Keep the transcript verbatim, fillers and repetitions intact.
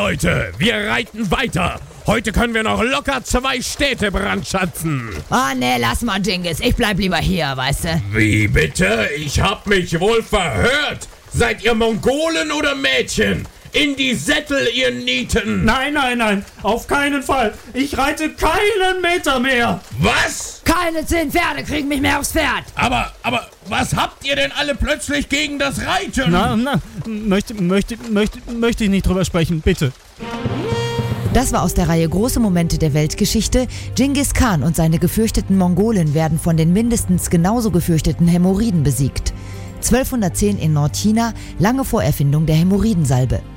Leute, wir reiten weiter. Heute können wir noch locker zwei Städte brandschatzen. Oh ne, lass mal, Genghis. Ich bleib lieber hier, weißt du. Wie bitte? Ich hab mich wohl verhört. Seid ihr Mongolen oder Mädchen? In die Sättel, ihr Nieten! Nein, nein, nein, auf keinen Fall. Ich reite keinen Meter mehr. Was? Keine zehn Pferde kriegen mich mehr aufs Pferd. Aber, aber, was habt ihr denn alle plötzlich gegen das Reiten? Na, na, möchte, möchte, möchte, möchte ich nicht drüber sprechen, bitte. Das war aus der Reihe Große Momente der Weltgeschichte. Genghis Khan und seine gefürchteten Mongolen werden von den mindestens genauso gefürchteten Hämorrhoiden besiegt. zwölfhundertzehn in Nordchina, lange vor Erfindung der Hämorrhoidensalbe.